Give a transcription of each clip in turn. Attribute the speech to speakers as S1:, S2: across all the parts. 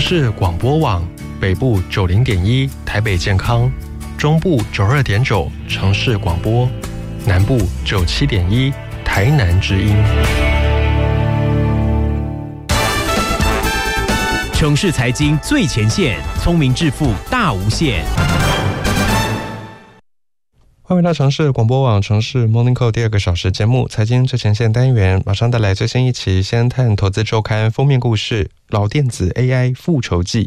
S1: 市广播网，北部90.1台北健康，中部92.9城市广播，南部97.1台南之音。
S2: 城市财经最前线，聪明致富大无限。
S1: 欢迎到城市广播网城市 Morning Call 第2个小时节目财经最前线单元，马上带来最新一期先探投资周刊封面故事，老电子 AI 复仇记。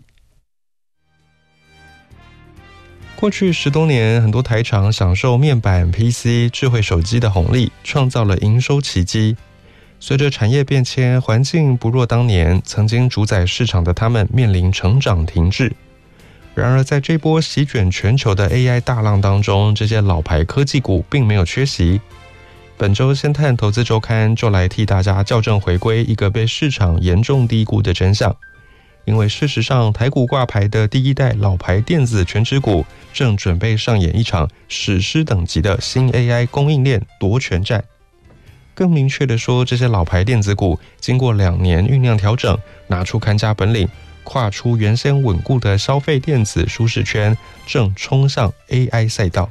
S1: 过去10多年，很多台厂享受面板、PC、智慧手机的红利，创造了营收奇迹。随着产业变迁，环境不若当年，曾经主宰市场的他们面临成长停滞。然而在这波席卷全球的 AI 大浪当中，这些老牌科技股并没有缺席。本周先探投资周刊就来替大家校正回归一个被市场严重低估的真相。因为事实上，台股挂牌的第一代老牌电子全指股正准备上演一场史诗等级的新 AI 供应链夺权战。更明确的说，这些老牌电子股经过2年酝酿调整，拿出看家本领，跨出原先稳固的消费电子舒适圈，正冲向 AI 赛道。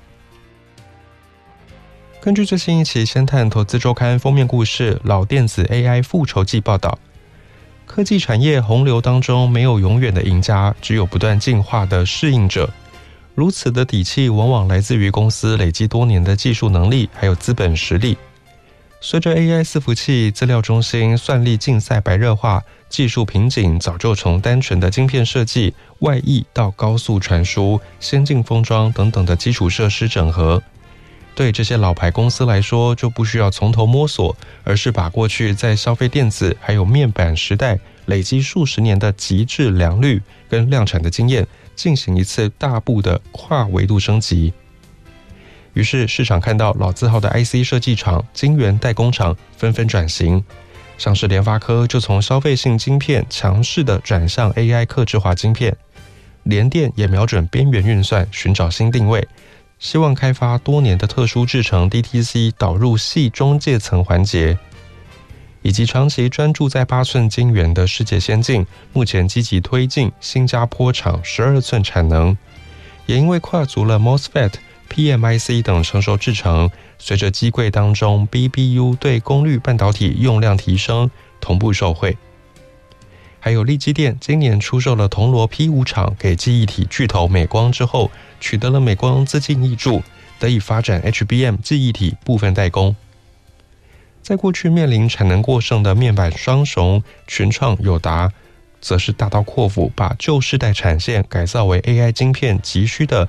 S1: 根据最新一期先探投资周刊封面故事，老电子 AI 复仇记报道，科技产业洪流当中没有永远的赢家，只有不断进化的适应者。如此的底气往往来自于公司累积多年的技术能力还有资本实力。随着 AI 伺服器、资料中心、算力竞赛白热化，技术瓶颈早就从单纯的晶片设计、外溢到高速传输、先进封装等等的基础设施整合。对这些老牌公司来说，就不需要从头摸索，而是把过去在消费电子还有面板时代累积数十年的极致良率跟量产的经验，进行一次大步的跨维度升级。于是市场看到老字号的 IC 设计厂、晶圆代工厂纷纷转型，像是联发科就从消费性晶片强势的转向 AI 客制化晶片，联电也瞄准边缘运算寻找新定位，希望开发多年的特殊制程 DTC 导入细中介层环节，以及长期专注在8寸晶圆的世界先进，目前积极推进新加坡厂12寸产能，也因为跨足了 MOSFET、PMIC 等成熟制程，随着机柜当中 BBU 对功率半导体用量提升，同步受惠。还有力积电今年出售了铜锣 P5 厂给记忆体巨头美光之后，取得了美光资金挹注，得以发展 HBM 记忆体部分代工。在过去面临产能过剩的面板双雄群创、友达，则是大刀阔斧把旧世代产线改造为 AI 晶片急需的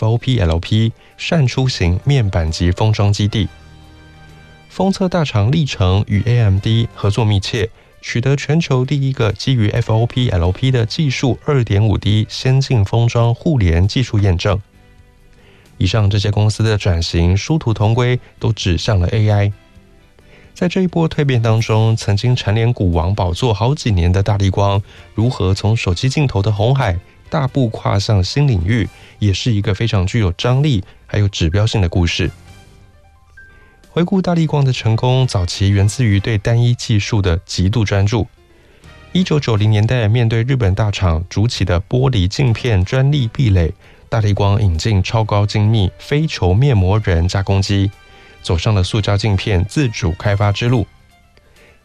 S1: FOPLP 扇出型面板级封装基地。封测大厂力成与 AMD 合作密切，取得全球第一个基于 FOPLP 的技术 2.5D 先进封装互联技术验证。以上这些公司的转型殊途同归，都指向了 AI。在这一波蜕变当中，曾经蝉联股王宝座好几年的大立光，如何从手机镜头的红海大步跨向新领域，也是一个非常具有张力还有指标性的故事。回顾大立光的成功，早期源自于对单一技术的极度专注。1990年代，面对日本大厂筑起的玻璃镜片专利壁垒，大立光引进超高精密非球面膜人加工机，走上了塑胶镜片自主开发之路。